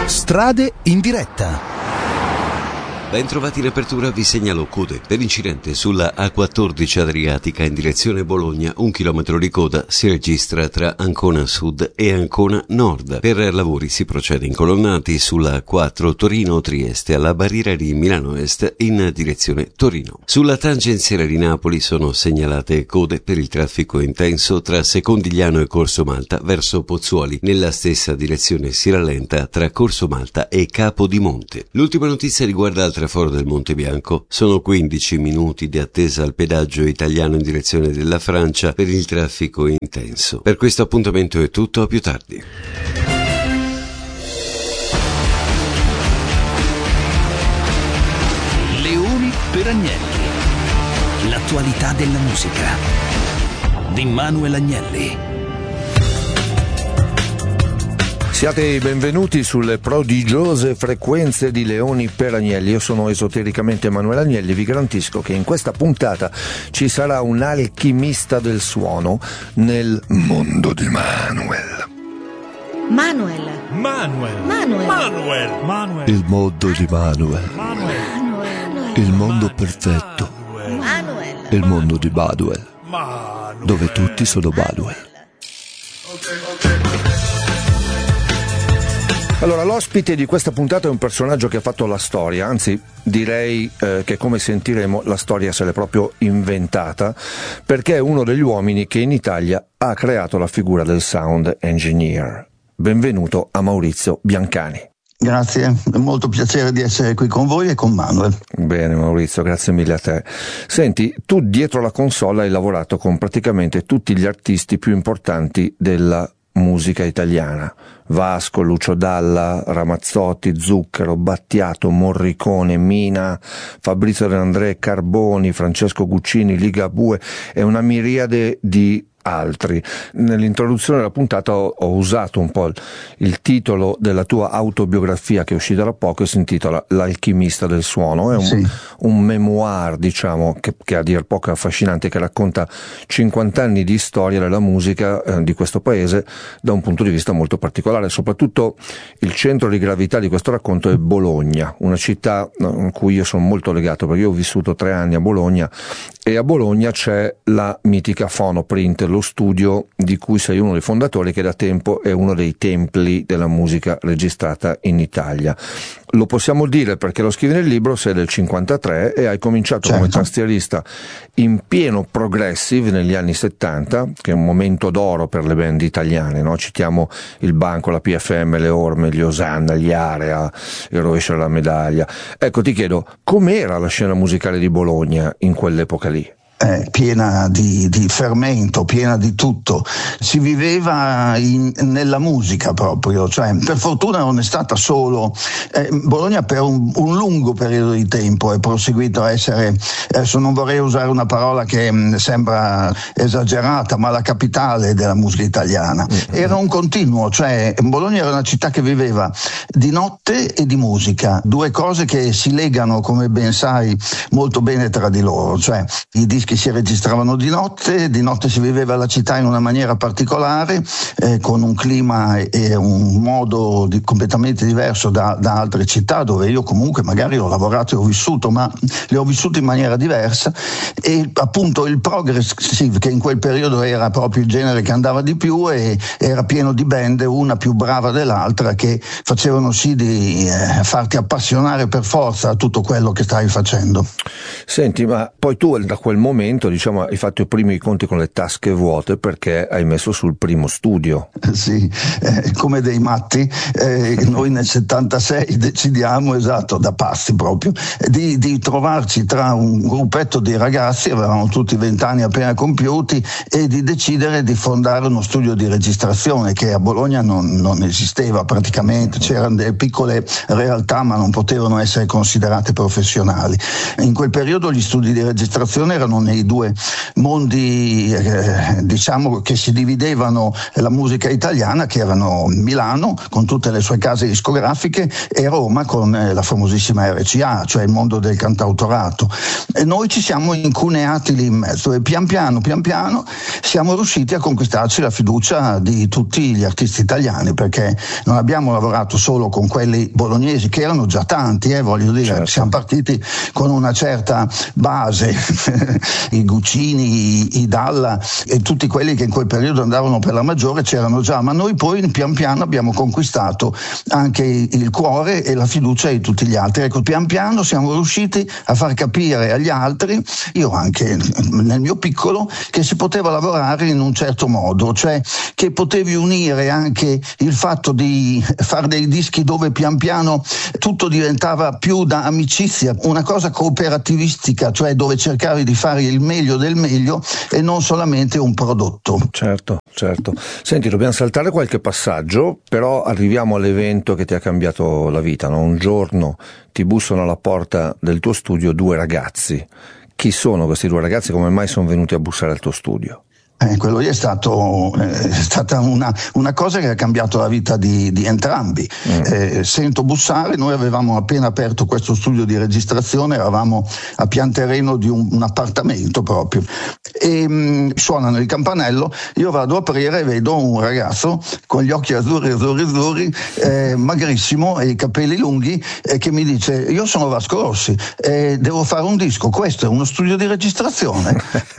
Strade in diretta. Bentrovati in apertura, vi segnalo code per incidente sulla A14 Adriatica in direzione Bologna. 1 chilometro di coda si registra tra Ancona Sud e Ancona Nord. Per lavori si procede incolonnati sulla A4 Torino-Trieste alla barriera di Milano Est in direzione Torino. Sulla tangenziale di Napoli sono segnalate code per il traffico intenso tra Secondigliano e Corso Malta verso Pozzuoli. Nella stessa direzione si rallenta tra Corso Malta e Capodimonte. L'ultima notizia riguarda il traforo del Monte Bianco. Sono 15 minuti di attesa al pedaggio italiano in direzione della Francia per il traffico intenso. Per questo appuntamento è tutto, a più tardi. Leoni per Agnelli. L'attualità della musica di Manuel Agnelli. Siate i benvenuti sulle prodigiose frequenze di Leoni per Agnelli. Io sono esotericamente Emanuele Agnelli. Vi garantisco che in questa puntata ci sarà un alchimista del suono nel mondo di Manuel. Manuel. Il mondo di Manuel. Il mondo perfetto. Il mondo di Baduel. Dove tutti sono Baduel. Allora, l'ospite di questa puntata è un personaggio che ha fatto la storia, anzi direi che, come sentiremo, la storia se l'è proprio inventata, perché è uno degli uomini che in Italia ha creato la figura del sound engineer. Benvenuto a Maurizio Biancani. Grazie, è molto piacere di essere qui con voi e con Manuel. Bene Maurizio, grazie mille a te. Senti, tu dietro la console hai lavorato con praticamente tutti gli artisti più importanti della musica italiana: Vasco, Lucio Dalla, Ramazzotti, Zucchero, Battiato, Morricone, Mina, Fabrizio De André, Carboni, Francesco Guccini, Ligabue e una miriade di altri. Nell'introduzione della puntata ho usato un po' il titolo della tua autobiografia che è uscita da poco e si intitola L'alchimista del suono. È un memoir, diciamo, che a dir poco è affascinante, che racconta 50 anni di storia della musica di questo paese da un punto di vista molto particolare. Soprattutto il centro di gravità di questo racconto è Bologna, una città in cui io sono molto legato, perché io ho vissuto 3 anni a Bologna, e a Bologna c'è la mitica Fonoprint, lo studio di cui sei uno dei fondatori, che da tempo è uno dei templi della musica registrata in Italia. Lo possiamo dire perché lo scrivi nel libro, sei del 53 e hai cominciato come tastierista in pieno progressive negli anni 70, che è un momento d'oro per le band italiane, no? Citiamo il Banco, la PFM, le Orme, gli Osanna, gli Area, il Rovescio della Medaglia. Ecco, ti chiedo, com'era la scena musicale di Bologna in quell'epoca lì? Piena di fermento, piena di tutto. Si viveva nella musica proprio, cioè per fortuna non è stata solo Bologna per un lungo periodo di tempo è proseguito a essere, adesso non vorrei usare una parola che sembra esagerata, ma la capitale della musica italiana. Era un continuo, cioè Bologna era una città che viveva di notte e di musica, due cose che si legano, come ben sai, molto bene tra di loro, cioè i dischi che si registravano di notte si viveva la città in una maniera particolare, con un clima e un modo completamente diverso da altre città dove io comunque magari ho lavorato e ho vissuto, ma le ho vissute in maniera diversa, e appunto il progressive, che in quel periodo era proprio il genere che andava di più, e era pieno di band, una più brava dell'altra, che facevano sì di farti appassionare per forza a tutto quello che stavi facendo. Senti, ma poi tu da quel momento, diciamo, hai fatto i primi conti con le tasche vuote, perché hai messo sul primo studio. Sì, come dei matti, noi nel 76 decidiamo, esatto, da pazzi proprio, di trovarci tra un gruppetto di ragazzi, avevamo tutti 20 anni appena compiuti, e di decidere di fondare uno studio di registrazione che a Bologna non esisteva praticamente, c'erano delle piccole realtà ma non potevano essere considerate professionali. In quel periodo gli studi di registrazione erano nei due mondi diciamo che si dividevano la musica italiana, che erano Milano con tutte le sue case discografiche e Roma con la famosissima RCA, cioè il mondo del cantautorato, e noi ci siamo incuneati lì in mezzo e pian piano siamo riusciti a conquistarci la fiducia di tutti gli artisti italiani, perché non abbiamo lavorato solo con quelli bolognesi, che erano già tanti, voglio dire, certo. Siamo partiti con una certa base, i Guccini, i Dalla e tutti quelli che in quel periodo andavano per la maggiore c'erano già, ma noi poi pian piano abbiamo conquistato anche il cuore e la fiducia di tutti gli altri. Ecco, pian piano siamo riusciti a far capire agli altri, io anche nel mio piccolo, che si poteva lavorare in un certo modo, cioè che potevi unire anche il fatto di fare dei dischi dove pian piano tutto diventava più da amicizia, una cosa cooperativistica, cioè dove cercavi di fare il meglio del meglio e non solamente un prodotto. Certo. Senti, dobbiamo saltare qualche passaggio, però arriviamo all'evento che ti ha cambiato la vita, no? Un giorno ti bussano alla porta del tuo studio due ragazzi. Chi sono questi due ragazzi? Come mai sono venuti a bussare al tuo studio? Quello lì è stata una cosa che ha cambiato la vita di entrambi. Sento bussare, noi avevamo appena aperto questo studio di registrazione, eravamo a pian terreno di un appartamento proprio, e suonano il campanello, io vado a aprire e vedo un ragazzo con gli occhi azzurri, magrissimo e i capelli lunghi, che mi dice: io sono Vasco Rossi, devo fare un disco, questo è uno studio di registrazione?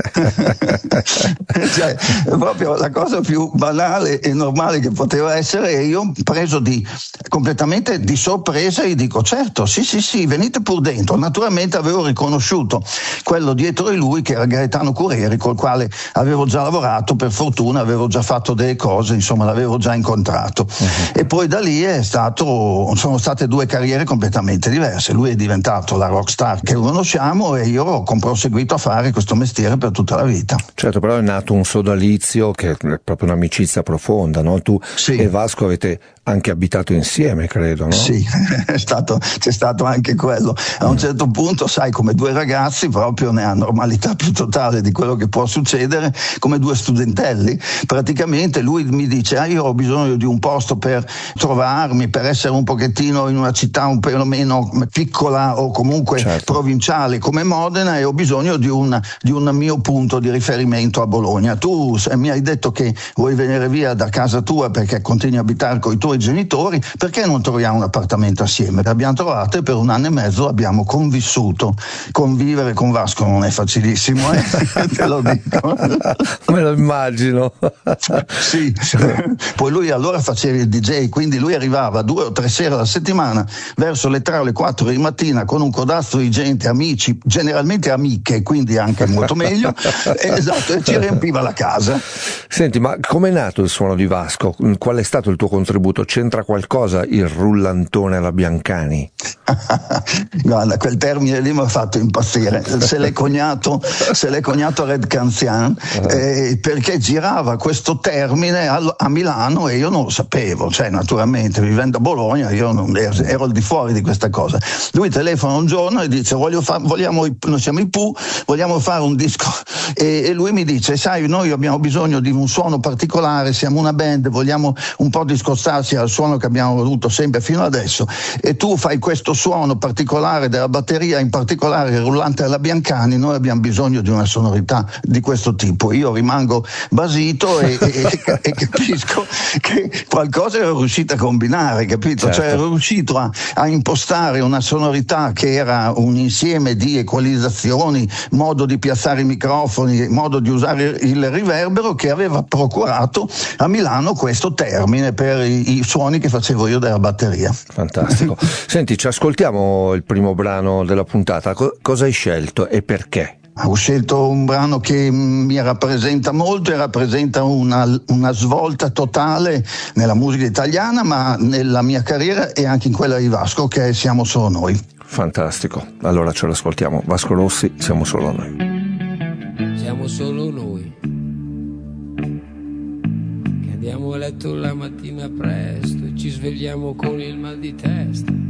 Cioè, proprio la cosa più banale e normale che poteva essere, e io preso completamente di sorpresa gli dico: certo, sì, venite pur dentro. Naturalmente avevo riconosciuto quello dietro di lui, che era Gaetano Curieri, col quale avevo già lavorato, per fortuna avevo già fatto delle cose, insomma l'avevo già incontrato. E poi da lì sono state due carriere completamente diverse. Lui è diventato la rockstar che conosciamo e io ho proseguito a fare questo mestiere per tutta la vita. Certo, però è nato un sodalizio che è proprio un'amicizia profonda, no? Tu sì. E Vasco avete anche abitato insieme, credo, no? Sì, c'è stato anche quello. A un certo punto, sai, come due ragazzi, proprio nella normalità più totale di quello che può succedere, come due studentelli, praticamente lui mi dice: io ho bisogno di un posto per trovarmi, per essere un pochettino in una città un po' meno piccola o comunque certo. provinciale come Modena, e ho bisogno di un mio punto di riferimento a Bologna. Tu mi hai detto che vuoi venire via da casa tua perché continui a abitare con i tuoi genitori, perché non troviamo un appartamento assieme? L'abbiamo trovato e per 1 anno e mezzo abbiamo convissuto. Convivere con Vasco non è facilissimo, te lo dico. Me lo immagino. Sì. Poi lui allora faceva il DJ, quindi lui arrivava 2 o 3 sere alla settimana, verso le 3 o le 4 di mattina, con un codastro di gente, amici, generalmente amiche, quindi anche molto meglio, esatto, e ci riempiva la casa. Senti, ma com'è nato il suono di Vasco? Qual è stato il tuo contributo? C'entra qualcosa il rullantone alla Biancani? Guarda, quel termine lì mi ha fatto impazzire. Se l'è cognato Red Canzian, perché girava questo termine a Milano e io non lo sapevo, cioè naturalmente vivendo a Bologna io non ero al di fuori di questa cosa. Lui telefona un giorno e dice: noi siamo i Pooh, vogliamo fare un disco, e lui mi dice: sai, noi abbiamo bisogno di un suono particolare, siamo una band, vogliamo un po' discostarsi dal suono che abbiamo avuto sempre fino adesso, e tu fai questo suono particolare della batteria, in particolare il rullante alla Biancani, noi abbiamo bisogno di una sonorità di questo tipo. Io rimango basito e capisco che qualcosa ero riuscito a combinare, capito? Certo. Cioè ero riuscito a impostare una sonorità che era un insieme di equalizzazioni, modo di piazzare i microfoni, modo di usare il riverbero, che aveva procurato a Milano questo termine per i suoni che facevo io della batteria. Fantastico. Senti, ci ascoltiamo il primo brano della puntata. Cosa hai scelto e perché? Ho scelto un brano che mi rappresenta molto e rappresenta una svolta totale nella musica italiana, ma nella mia carriera e anche in quella di Vasco, che è Siamo Solo Noi. Fantastico, allora ce l'ascoltiamo. Vasco Rossi, Siamo Solo Noi. Siamo solo noi, che andiamo a letto la mattina presto e ci svegliamo con il mal di testa,